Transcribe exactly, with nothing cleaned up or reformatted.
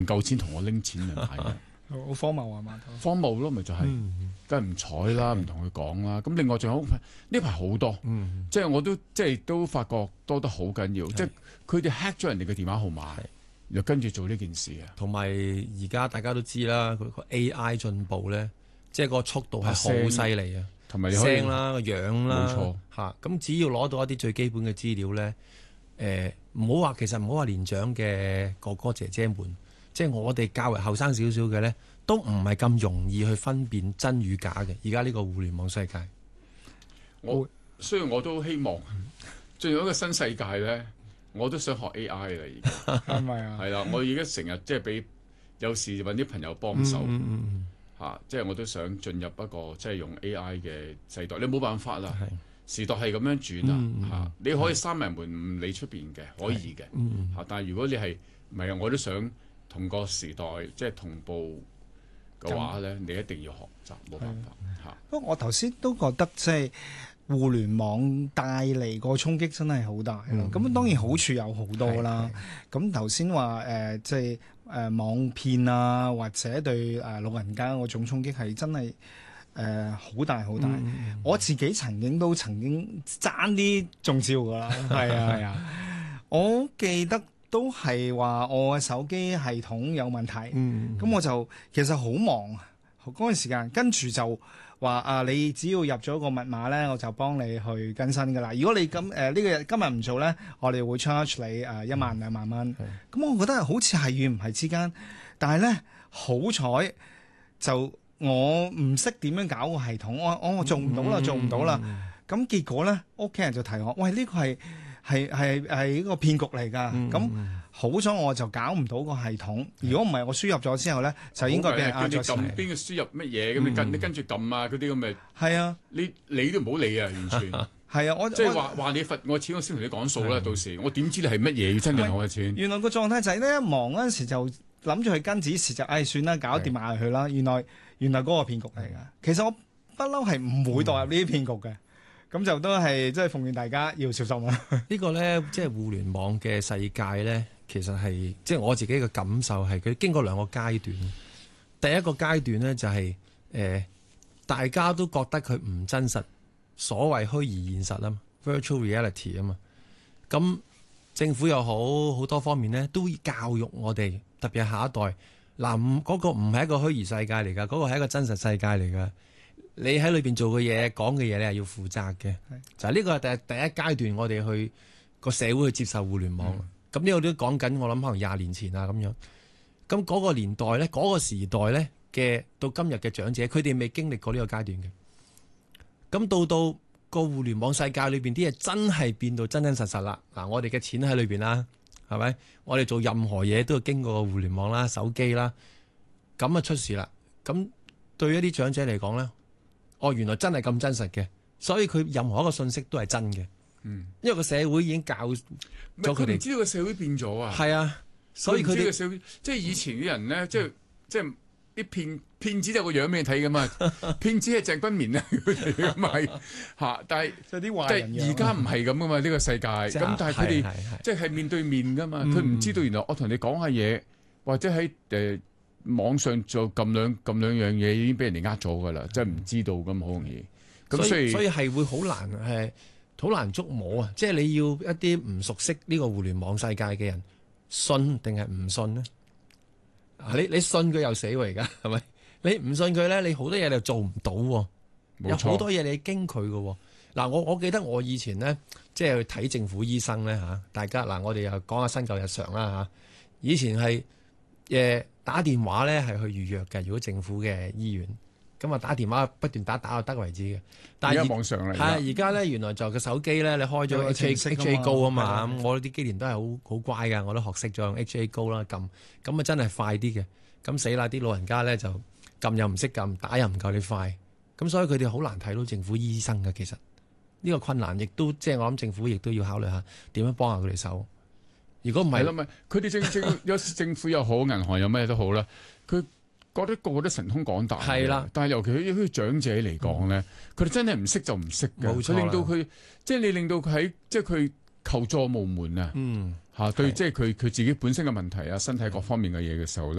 夠錢同我拎錢嚟買嘅。 好荒謬啊嘛！ 荒謬咯，咪就係、是，梗係唔睬啦，唔同佢講啦。咁另外仲有呢排好多， 嗯、 即係我都即係都發覺多得好緊要，即係佢哋 hack 咗人哋嘅電話號碼，又跟住做呢件事啊。 同埋而家大家都知啦，佢個 A I 進步咧，即係個速度係好犀利啊， 同埋聲啦、個樣啦， 冇錯嚇。咁只要攞到一啲最基本嘅資料咧，誒唔好話其實唔好話年長嘅哥哥姐姐們，即係我哋較為後生少少嘅咧。都唔係咁容易去分辨真與假嘅。而家呢個互聯網世界， 我雖然我都希望進入一個新世界咧，我都想學 A I 啦。而家係咪啊？ 係啦，我而家成日即係俾有時揾啲朋友幫手嚇， 嗯嗯嗯啊，即係我都想進入一個即係用 A I 嘅世代。你冇辦法啦，時代係咁樣轉啊嚇、 嗯嗯。 你可以閂埋門唔理出邊嘅，可以嘅嚇、 嗯。 但係如果你係唔係啊，我都想同個時代即係同步嘅話咧，你一定要學習，冇辦法嚇。 不過我頭先都覺得即係互聯網帶嚟個衝擊真係好大咯。咁、嗯、當然好處有好多啦。咁頭先話誒即係誒網騙啊，或者對誒老人家嗰種衝擊係真係誒好大好大。嗯、我自己曾經都曾經爭啲中招㗎啦。係啊係啊，我記得。都係話我嘅手機系統有問題，咁、嗯、我就其實好忙嗰段時間，跟住就話啊，你只要入咗個密碼咧，我就幫你去更新噶啦。如果你咁誒呢個日今日唔做咧，我哋會 charge 你誒、呃、一萬兩萬蚊。咁我覺得好似係與唔係之間，但係咧好彩就我唔識點樣搞個系統，我我我做唔到啦，嗯、做唔到啦。咁、嗯、結果咧，屋企人就提我，喂，呢個係。係係係一個騙局嚟㗎，咁、嗯、好彩我就搞唔到個系統。如果唔係我輸入咗之後咧，就應該俾人呃咗錢。 撳邊個輸入乜嘢咁？你跟你跟住撳啊嗰啲咁嘅。係啊，你你都唔好理啊，完全。 係啊，我即係話話你罰我錢，我先同你講數啦。到時我點知你係乜嘢要真係我嘅錢？ 原來個狀態就係咧，一忙嗰陣時就諗住去跟指示，就唉、哎、算啦，搞掂埋佢啦。原來原來嗰個騙局嚟㗎。其實我不嬲係唔會墮入呢啲騙局嘅。咁就都係即係奉勸大家要小心啦。 呢個咧，即係互聯網嘅世界咧，其實係即係我自己嘅感受係佢經過兩個階段。第一個階段咧就係、是、誒、呃，大家都覺得佢唔真實，所謂虛擬現實啊嘛 ，virtual reality 啊嘛。咁政府又好好多方面咧，都教育我哋，特別係下一代嗱，唔、呃、嗰、那個唔係一個虛擬世界嚟㗎，嗰、那個係一個真實世界嚟㗎。你喺裏邊做嘅嘢、講嘅嘢，你係要負責嘅。就係呢個係第第一階段，我哋去個社會去接受互聯網。咁呢個都講緊，我諗可能廿年前啊咁樣。咁嗰個年代咧，嗰、嗰個時代咧嘅到今日嘅長者，佢哋未經歷過呢個階段嘅。咁到到個互聯網世界裏邊啲嘢真係變到真真實實啦。嗱，我哋嘅錢喺裏邊啦，係咪？我哋做任何嘢都要經過互聯網啦、手機啦。咁啊出事啦。咁對一啲長者嚟講咧。哦，原來真係咁真實嘅，所以佢任何一個信息都係真嘅。嗯，因為個社會已經教咗佢哋。唔知道個社會變咗啊！係啊，所以佢哋社會即係以前啲人咧、嗯，即係即係啲騙騙子有個樣俾你睇噶嘛。騙子係鄭君綿啊，佢哋咁係嚇，但係即係而家唔係咁噶嘛。呢、呢個世界咁，但係佢哋即係面對面噶嘛。佢、嗯、唔知道原來我同你講下嘢，或者喺誒。呃網上做咁兩咁兩樣嘢已經俾人哋呃咗噶啦，真係唔知道咁好容易。咁所以所以係會好難係好難捉摸啊！即係你要一啲唔熟悉呢個互聯網世界嘅人信定係唔信呢？你你信佢又死喎，而家係咪？你唔信佢咧，你好多嘢你又做唔到，有好多嘢你經佢嘅。嗱，我我記得我以前咧，即係去睇政府醫生咧嚇，大家嗱，我哋又講下新舊日常啦嚇。以前係誒。打電話咧係去預約嘅，如果政府嘅醫院咁啊，打電話不斷打打到得為止嘅。但係而家網上嚟，係而家咧原來就個手機咧，你開咗 H A H A Go 啊嘛，咁我啲機連都係好好乖㗎，我都學識咗用 H A Go 啦，撳咁啊真係快啲嘅。咁死啦，啲老人家咧就撳又唔識撳，打又唔夠你快，咁所以佢哋好難睇到政府醫生嘅。其實呢個困難亦都即係我諗政府亦都要考慮下點樣幫下佢哋手。如果唔係，咪佢哋政政有政府又好，銀行有咩都好啦。佢覺得個個都神通廣大，係啦。但係尤其對於長者嚟講咧，佢、嗯、哋真係唔識就唔識嘅。冇錯，令到佢即係你令到佢喺即係佢求助無門啊。嗯，嚇對，即係佢佢自己本身嘅問題啊，身體各方面嘅嘢嘅時候咧。